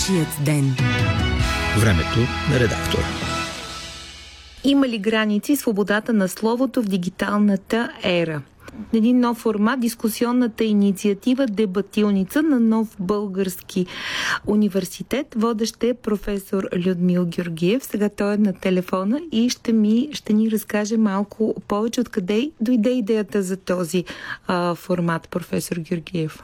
Нашият ден. Времето на редактора. Има ли граници свободата на словото в дигиталната ера? Един нов формат, дискусионната инициатива Дебатилница на Нов български университет. Водещ е професор Людмил Георгиев. Сега той е на телефона и ще ни разкаже малко повече откъде дойде идеята за този формат, професор Георгиев.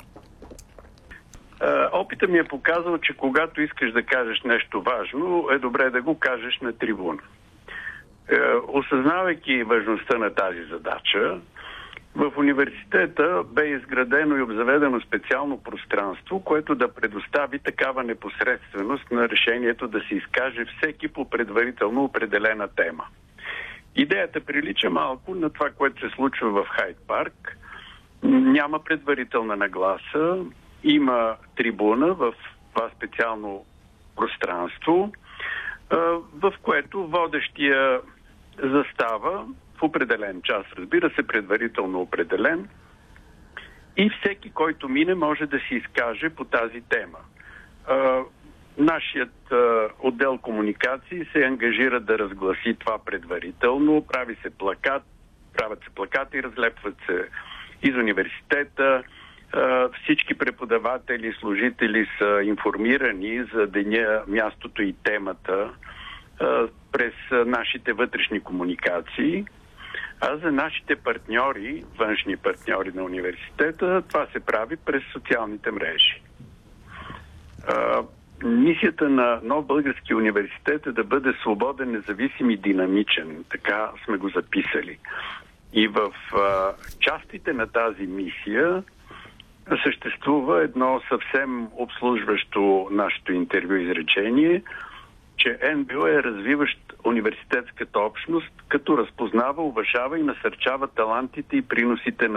Опитът ми е показал, че когато искаш да кажеш нещо важно, е добре да го кажеш на трибуна. Осъзнавайки важността на тази задача, в университета бе изградено и обзаведено специално пространство, което да предостави такава непосредственост на решението да се изкаже всеки по предварително определена тема. Идеята прилича малко на това, което се случва в Хайд парк. Няма предварителна нагласа, има трибуна в това специално пространство, в което водещия застава в определен час, разбира се, предварително определен, и всеки, който мине, може да се изкаже по тази тема. Нашият отдел комуникации се ангажира да разгласи това предварително, правят се плакати, разлепват се из университета, всички преподаватели, служители са информирани за деня, мястото и темата през нашите вътрешни комуникации, а за нашите партньори, външни партньори на университета, това се прави през социалните мрежи. Мисията на Нов български университет е да бъде свободен, независим и динамичен. Така сме го записали. И в частите на тази мисия съществува едно съвсем обслужващо нашето интервю изречение, че НБО е развиващ университетската общност, като разпознава, уважава и насърчава талантите и приносите на